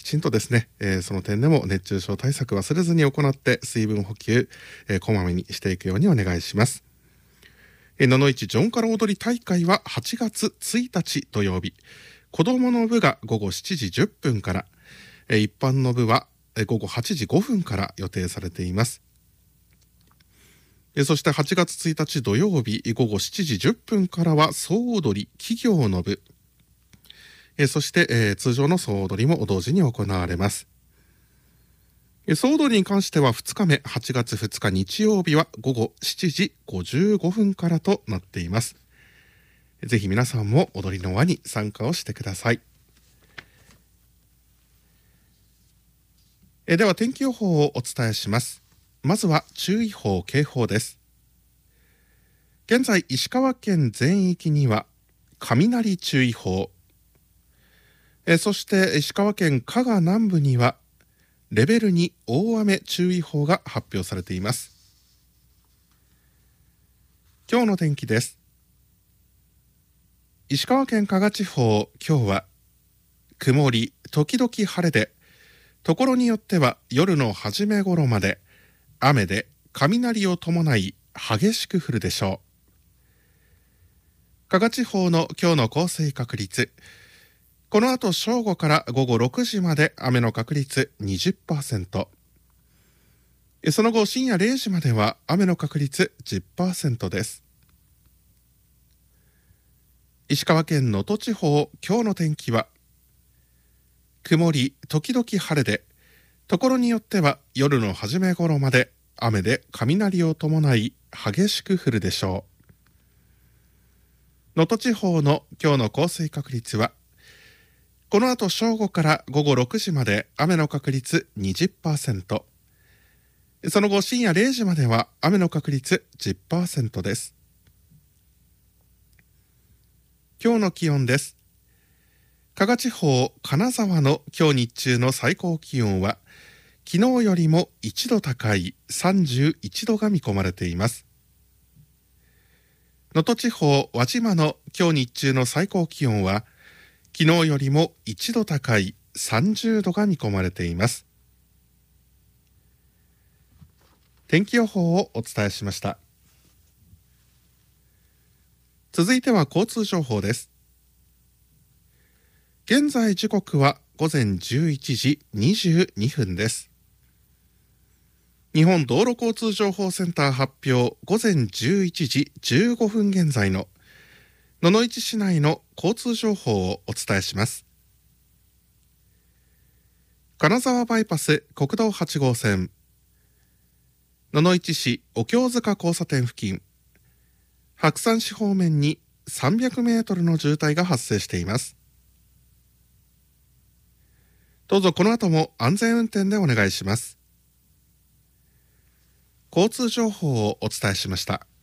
ちんとですね、その点でも熱中症対策忘れずに行って水分補給、こまめにしていくようにお願いします。野々市ジョンカラ踊り大会は8月1日土曜日、子どもの部が午後7時10分から、一般の部は午後8時5分から予定されています。そして8月1日土曜日午後7時10分からは総踊り企業の部、そして、通常の総踊りも同時に行われます。総踊りに関しては2日目8月2日日曜日は午後7時55分からとなっています。ぜひ皆さんも踊りの輪に参加をしてください。では天気予報をお伝えします。まずは注意報警報です。現在石川県全域には雷注意報、そして石川県加賀南部にはレベル2大雨注意報が発表されています。今日の天気です。石川県加賀地方、今日は曇り時々晴れで、ところによっては夜の初め頃まで雨で雷を伴い激しく降るでしょう。加賀地方の今日の降水確率、この後正午から午後6時まで雨の確率 20%、その後深夜0時までは雨の確率 10% です。石川県能登地方、今日の天気は曇り時々晴れで、ところによっては夜の初め頃まで雨で雷を伴い激しく降るでしょう。能登地方の今日の降水確率は、この後正午から午後6時まで雨の確率 20%、その後深夜0時までは雨の確率 10% です。今日の気温です。加賀地方金沢の今日日中の最高気温は昨日よりも1度高い31度が見込まれています。能登地方輪島の今日日中の最高気温は昨日よりも1度高い30度が見込まれています。天気予報をお伝えしました。続いては交通情報です。現在時刻は午前11時22分です。日本道路交通情報センター発表、午前11時15分現在の野々市市内の交通情報をお伝えします。金沢バイパス国道8号線、野々市市お経塚交差点付近、白山市方面に300メートルの渋滞が発生しています。どうぞこの後も安全運転でお願いします。交通情報をお伝えしました。